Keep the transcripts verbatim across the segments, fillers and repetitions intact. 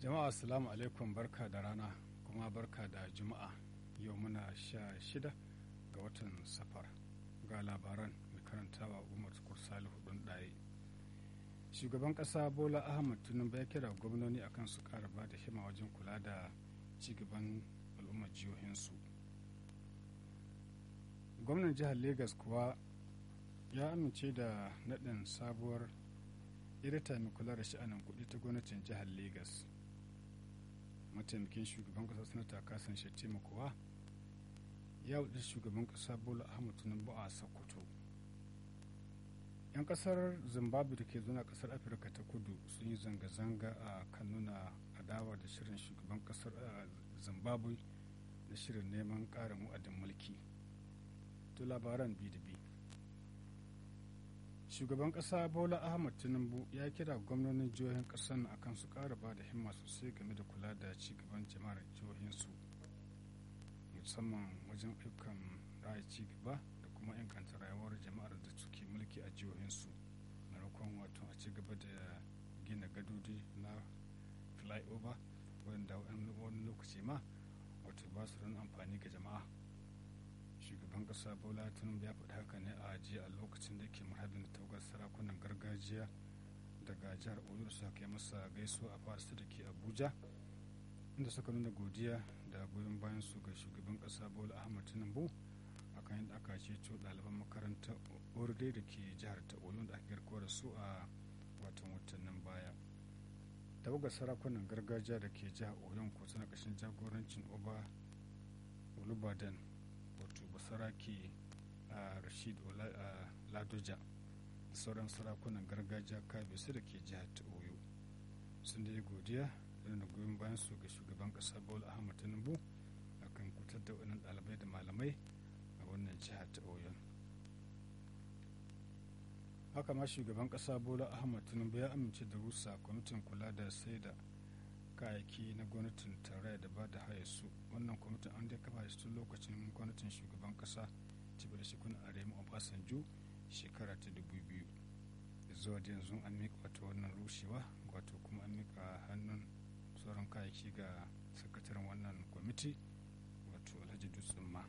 Jama'a assalamu alaikum, barka da rana kuma barka da juma'a. Yau muna sha shida ga watan safar. Ga labaran mai karantawa Umar Tukur Salihu ɗin ɗaye. Shugaban ƙasa Bola Ahmed Tinubu ya kira gwamnoni akan su ƙara ba da hima wajen kula da cigaban al'ummar jihohinsu. Gwamnan jihar Legas kuwa ya amince da naɗin sabuwar edita mai kula da sha'anin kuɗi ta gwamnatin jihar Legas. Mataimakin shugaban ƙasa sanata Kasan Shettima kuwa ya wuce shugaban ƙasa Bola Ahmed Tinubu a Sokoto. 'Yan ƙasar Zimbabwe da ke zuwa ƙasar Afirka ta kudu sun yi zanga-zanga a kan nuna adawa da shirin shugaban ƙasar Zimbabwe da shirin neman ƙarin wa'adin mulki. To labaran bi da bi. Shugaban ƙasa Bola Ahmed Tinubu ya kira gwamnonin jihohin ƙasar na akan su ƙara ba da himma sosai game da kula da ci gaban jama'ar jihohinsu, musamman wajen ayyukan raya ci gaba da kuma inganta rayuwar jama'ar da suke mulki a jihohinsu, maimakon wato a ci gaba da gina gadodi na flyover wanda wani lokaci ma wato ba su don amfani ga jama'a. Shugaban ƙasa Bola Tinubu ya faɗi haka ne a jiya a lokacin da ke marhabin da tawagar sarakunan gargajiya daga jihar Oyo da suka kai masa gaisuwa a fadar da ke Abuja, inda suka nuna godiya da goyon bayan su ga shugaban ƙasa Bola Ahmed Tinubu akan yadda aka ceto ɗaliban makarantar Orde da ke jihar ta Oyo da aka garkuwa da su a watan watannin baya. Tawagar sarakunan gargajiya da ke jihar Oyo ko suna ƙarshen jagorancin Oba Olubadan wato basarake a Rashid Ladoja da sauran sarakunan gargajiya kabisu da ke jihar ta Oyo sun da godiya da nuna goyon bayan su ga shugaban ƙasa Bola Ahmed Tinubu akan kutar da wannan ɗalibai da malamai a wannan jihar ta Oyo. Haka ma shugaban ƙasa Bola Ahmed Tinubu ya amince da rusa kwamitin kula da sai da kayayyaki na gwamnatin tarayya da ba da haya su. Wannan kwamitin an dai kafa shi tun lokacin gwamnatin shugaban kasa cibi da shekuna Aremu Obasanjo shekara ta dubu biyu. Zuwa da yanzu an miƙa wato wannan rushewa wato kuma an miƙa hannun sauran kayayyaki ga sakataren wannan kwamiti wato Alhaji Dutsen ma.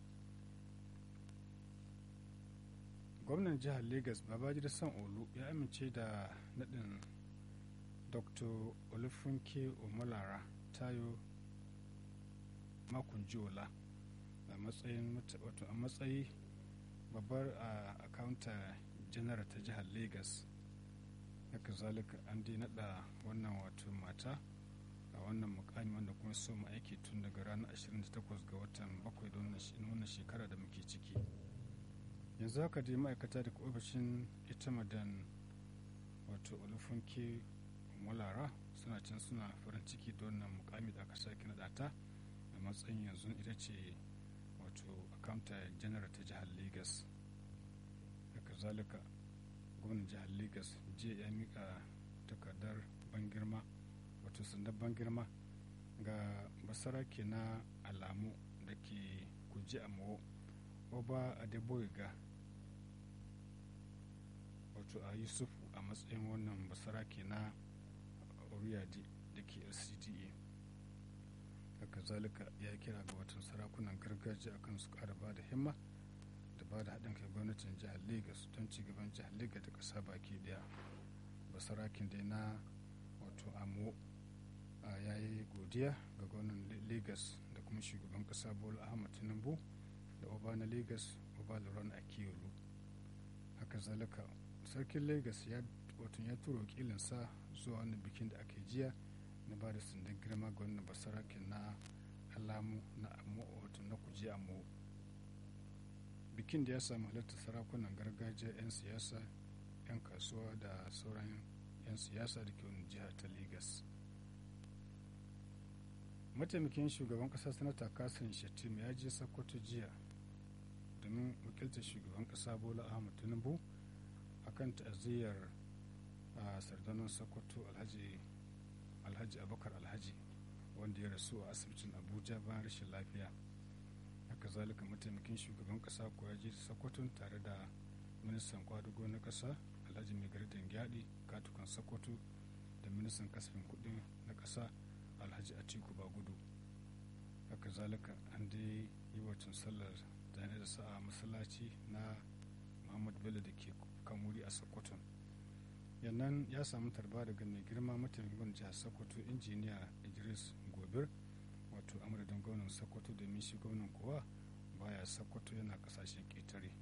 Gwamnan jihar Legas Babajide Sanwo-Olu ya amince da naɗin Dr. Olufunke Omolara Tayo Makunjola a matsayin wato a matsayi babbar a akawunta janar ta jihar Legas. Haka zalika an dai naɗa wannan wato mata a wannan mukami wanda kuma so mu aiki tun daga ranar ashirin da takwas ga watan bakwai da wannan shekara da muke ciki. Yanzu haka dai ma'aikata daga ofishin ita madan wato Olufunke Omolara suna can suna farin ciki da wannan mukami da aka sake naɗa ta a matsayin yanzu ita ce wato akanta janar ta jihar Legas. Haka zalika gwamnan jihar Legas jiya ya mika takardar ban girma wato sandar ban girma ga basarake na alamu da ke kuji a Oba Adeboyega wato a Yusufu a matsayin wannan basarake na Oriyadi da ke L C D A. Haka zalika ya kira ga watan sarakunan gargajiya akan su ƙara ba da himma da ba da haɗin kai gwamnatin jihar Legas don cigaban jihar Legas da ƙasa baki ɗaya. Basarakin dai na wato Amo ya yi godiya ga gwamnan Legas da kuma shugaban ƙasa Bola Ahmed Tinubu da Oba na Legas Oba Laurent Akiyolu. Haka zalika sarkin Legas ya wato ya turo wakilinsa zuwa wani bikin da ake jiya na ba da sandan girma ga wannan basarakin na alamu na Amo wato na kuji Amo. Bikin da ya samu halartar sarakunan gargajiya, 'yan siyasa, 'yan kasuwa da sauran 'yan siyasa da ke wani jihar ta Legas. Mataimakin shugaban kasa sanata Kasan Shettima ya je Sokoto jiya domin wakiltar shugaban kasa Bola Ahmed Tinubu akan ta'aziyyar a sardanin Sokoto Alhaji Alhaji Abubakar Alhaji wanda ya rasu a asibitin Abuja bayan rashin lafiya. Haka zalika mataimakin shugaban kasa ko ya je Sokoto tare da ministan kwadugo na kasa Alhaji Mai Garidin Gyadi katukan Sokoto da ministan kasafin kuɗi na ƙasa alhaji atiku bagudu. Haka zalika an dai yi watan sallar zane da sa'a masallaci na muhammad bello da ke kan wuri a sokoto. Yannan ya samu tarba daga mai girma mataimakin jihar sokoto injiniya idris gobir wato amadadin gwamnan sokoto domin shi gwamnan kuwa baya sokoto yana kasashen ƙetare.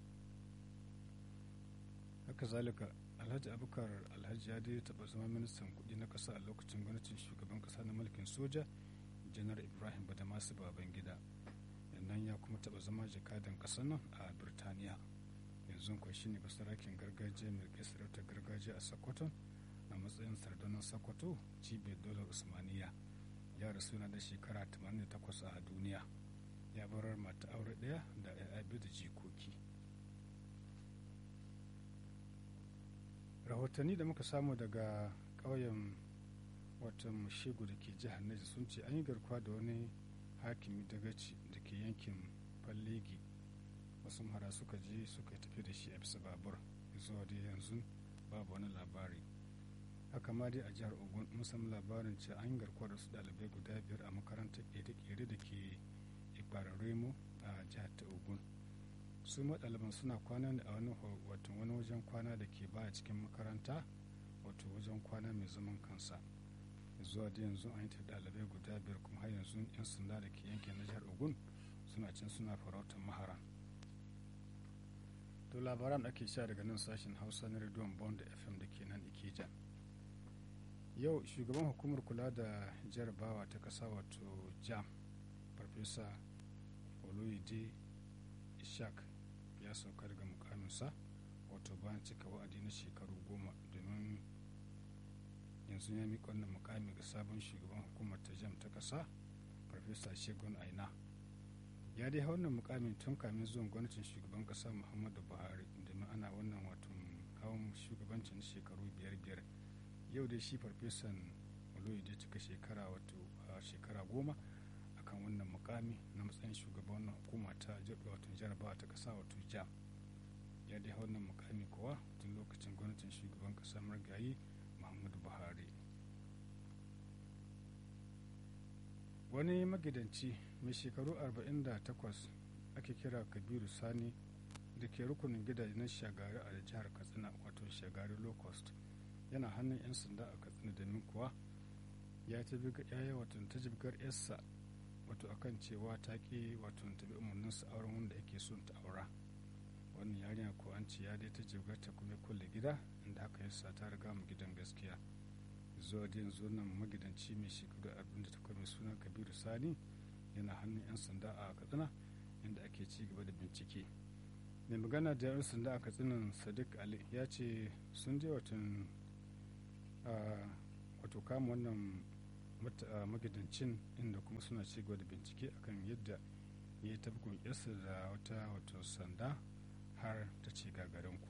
Haka zalika alhaji abubakar alhaji ya dai taɓa zama ministan kuɗi na ƙasa a lokacin gwamnatin shugaban ƙasa na mulkin soja janar ibrahim badamasu babangida. Yannan ya kuma taɓa zama jakadan ƙasar nan a birtaniya. Yanzu kuwa shine basarakin gargajiya mai rike sarautar gargajiya a sokoto a matsayin sardunan sokoto cibiyar dolar usmaniya. Ya rasu yana da shekara tamanin da takwas a duniya. Ya barar mata aure ɗaya da ya'ya biyu da jikoki. Rahotanni da muka samu daga ƙauyen watan mashegu da ke jihar Neja sun ce an yi garkuwa da wani hakimi dagaci da ke yankin fallegi. Wasu mahara suka je suka tafi da shi a bisa babur. Zuwa da yanzu babu wani labari. Haka ma dai a jihar Ogun mun samu labarin cewa an yi garkuwa da su ɗalibai guda biyar a makarantar ƙere-ƙere da ke Ikpararremo a jihar ta Ogun. Su ɗaliban suna kwana ne a wani wato wani wajen kwana da ke baya cikin makaranta wato wajen kwana mai zaman kansa. Zuwa da yanzu an yi ta ɗalibai guda biyar kuma har yanzu 'yan sanda da ke yankin na jihar Ogun suna can suna farautar mahara. To labaran ake sha daga nan sashen Hausa na rediyon Bond F M da ke nan Ikeja. Yau shugaban hukumar kula da jarabawa ta ƙasa wato jam farfesa Oloyede Ishak ya sauka daga mukaminsa wato bayan cika wa'adi na shekaru goma domin yanzu ya miƙa wannan mukami ga sabon shugaban hukumar ta jam ta ƙasa farfesa Shegun Aina. Ya dai hau wannan mukamin tun kamin zuwan gwamnatin shugaban ƙasa Muhammadu Buhari domin ana wannan wato hawan shugabancin shekaru biyar biyar. Yau dai shi farfesan Oloyede cika shekara wato shekara goma akan wannan mukami na matsayin shugaban hukuma ta wato jarabawa ta ƙasa wato jam. Ya dai hau wannan mukami kuwa tun lokacin gwamnatin shugaban ƙasa marigayi Muhammadu Buhari. Wani magidanci mai shekaru arba'in da takwas ake kira Kabiru Sani da ke rukunin gidaje na Shagari a jihar Katsina wato Shagari Low Cost yana hannun 'yan sanda a Katsina domin kuwa ya ta biga yaya wato ta jibgar yarsa wato akan cewa ta ki wato ta bi umarnin sa auren wanda yake son ta aura. Wannan yarinya ko an ce ya dai ta jibgar ta kuma kulle gida inda haka yasa ta riga mu gidan gaskiya. Zuwa da yanzu nan magidanci mai shekaru arba'in da takwas mai suna Kabiru Sani yana hannun 'yan sanda a Katsina inda ake ci gaba da bincike. Mai magana da 'yan sanda a Katsinan Sadiq Ali ya ce sun je watan wato kama wannan magidancin inda kuma suna ci gaba da bincike akan yadda ya yi tabkun yarsa da wata wato sanda har ta ce gagarinku.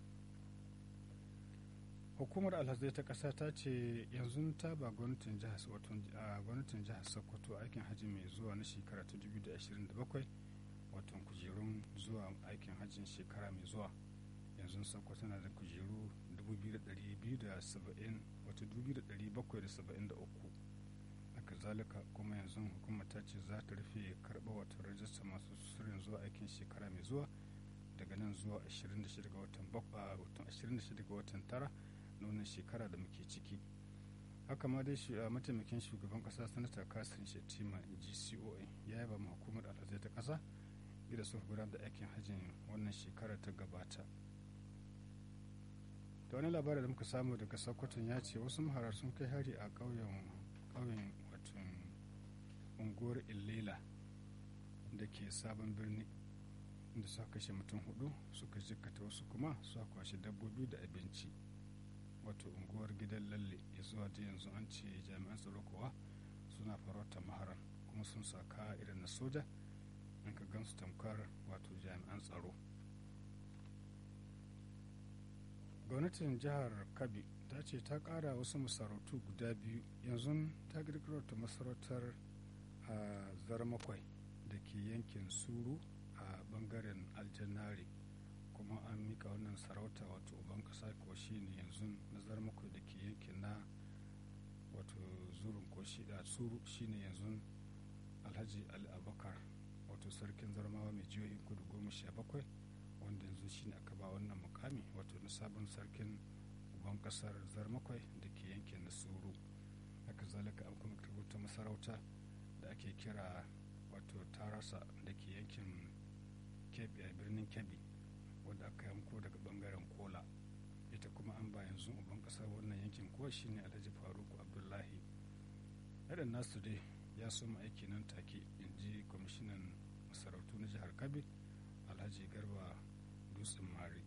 Hukumar alhazai ta ƙasa ta ce yanzu ta ba gwamnatin jihar gwamnatin jihar Sokoto aikin hajji mai zuwa na shekara ta dubu biyu da ashirin da bakwai wato kujerun zuwa aikin hajjin shekara mai zuwa. Yanzu Sokoto na da kujeru dubu biyu da ɗari biyu da saba'in wato dubu biyu da ɗari bakwai da saba'in da uku. Haka zalika kuma yanzu hukumar ta ce za ta rufe karɓa wato rajista masu shirin zuwa aikin shekara mai zuwa daga nan zuwa ashirin da shida ga watan bakwai wato ashirin da shida ga watan tara na wannan shekara da muke ciki. Haka ma dai mataimakin shugaban kasa sanata Kasim Shettima G C O A ya yaba ma hukumar alhazai ta kasa gida sun gudanar da aikin hajjin wannan shekara ta gabata. Da wani labarin da muka samu daga Sokoto ya ce wasu maharar sun kai hari a ƙauyen ƙauyen wato unguwar Illela da ke sabon birni inda suka kashe mutum hudu suka jikkata wasu kuma suka kwashe dabbobi da abinci. Wato unguwar gidan lalle ya zuwa da yanzu an ce jami'an tsaro kuwa suna farautar maharan kuma sun saka irin na soja in ka gansu tamkar wato jami'an tsaro. Gwamnatin jihar Kabi ta ce ta kara wasu masarautu guda biyu yanzu ta kirkiro ta masarautar a Zarmakwai da ke yankin Suru a bangaren Aljannari kuma an mika wannan sarauta wato uban kasa ko shine yanzu nazar muku da ke yankin na shi da tsuru shine yanzu alhaji ali abubakar wato sarkin zarmawa mai jihohin kudu goma sha bakwai wanda yanzu shine aka ba wannan mukami wato na sabon sarkin uban kasar zarmakwai da ke yankin na tsuru. Haka zalika an kuma rubuta masarauta da ake kira wato tarasa da ke yankin kebbi a birnin kebbi wanda aka yanko daga bangaren kola, ita kuma an ba yanzu uban kasar wannan yankin kuwa shine alhaji faruku abdullahi. irin nasu dai ya soma aiki nan take, in ji kwamishinan masarautu na jihar kabi alhaji garba dutsen mari.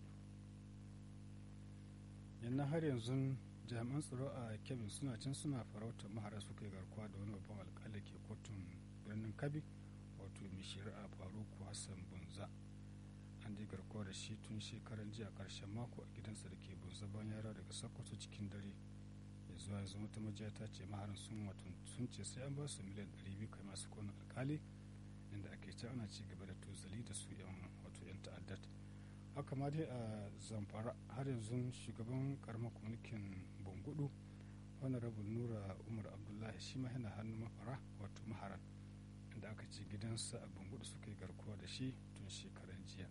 yannan har yanzu jami'an tsaro a kebbi suna can suna farautar mahara suka yi garkuwa da wani babban alkali ke kotun birnin kabi wato mai shari'a faruku hassan bunza. an dai garkuwa da shi tun shekaran jiya karshen mako a gidansa da ke bunza bayan yara daga sokoto cikin dare. ya zuwa yanzu wata majiya ta ce maharan sun wato sun ce sai an ba su miliyan ɗari biyu kai masu kwanan alkali, inda ake ce ana ci gaba da tozali da su yan wato yan ta'addat. haka ma dai a zamfara har yanzu shugaban karamar mulkin bungudu honorable nura umar abdullahi shi ma yana hannun mafara wato maharan, inda aka ce gidansa a bungudu suka yi garkuwa da shi tun shekaran jiya.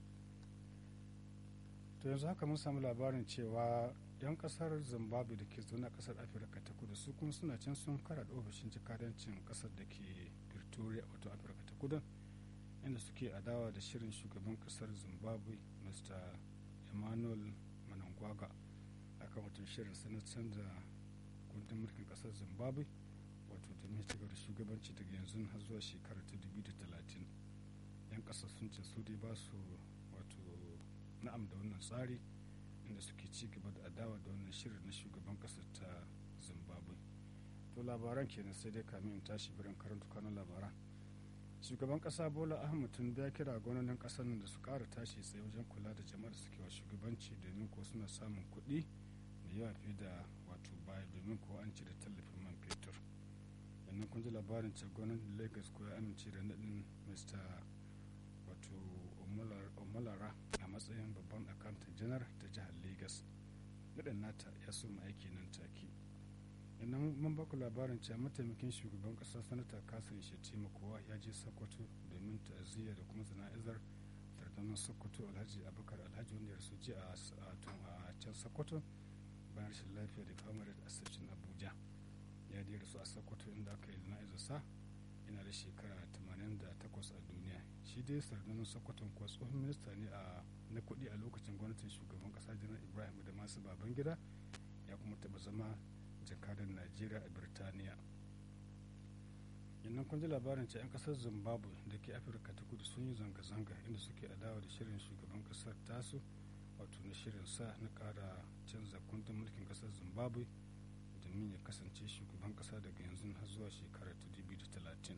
to yanzu haka mun samu labarin cewa yan kasar zimbabwe da ke zaune a kasar afirka ta kudu su kuma suna can sun kara da ofishin jakadancin kasar da ke pretoria wato afirka ta kudu, inda suke adawa da shirin shugaban kasar zimbabwe mr emmanuel mnangagwa akan watan shirin sanatar da kundin mulkin kasar zimbabwe wato domin ci gaba da shugabanci daga yanzu har zuwa shekarar ta dubu da talatin. yan kasar sun ce su dai ba su wato na'am da wannan tsari, inda suke ci gaba da adawa da wannan shirin na shugaban kasar ta zimbabwe. to labaran kenan, sai dai kamin in tashi birin karanta kanun labaran. shugaban kasa bola ahmed tinubu ya kira gwamnonin kasar nan da su kara tashi tsaye wajen kula da jama'ar suke wa shugabanci, domin ko suna samun kuɗi da yawa fiye da wato baya, domin ko an cire tallafin man fetur. yannan kun ji labarin ce gwamnatin lagos ko ya amince da naɗin mr wato omolara a matsayin babban akantan janar ta jihar lagos. naɗin nata ya soma aiki nan take. yannan mun baku labarin cewa mataimakin shugaban kasa sanata kasim shettima kowa ya je sokoto domin ta'aziyya da kuma zana'izar sardanar sokoto alhaji abubakar alhaji wanda ya rasu ji a can sokoto bayan rashin lafiya da famar da asibicin abuja. ya dai rasu a sokoto inda aka yi zana'izar sa yana da shekara tamanin da takwas a duniya. shi dai sardanar sokoton kuwa tsohon minista ne a na kuɗi a lokacin gwamnatin shugaban kasa janar ibrahim da masu baban gida, ya kuma taɓa zama jakadan najeriya a birtaniya. yannan kun ji labarin ce 'yan kasar zimbabwe da ke afirka ta kudu sun yi zanga-zanga inda suke adawa da shirin shugaban kasar tasu wato na shirin sa na kara canza kundin mulkin kasar zimbabwe domin ya kasance shugaban kasa daga yanzu har zuwa shekarar ta dubu da talatin.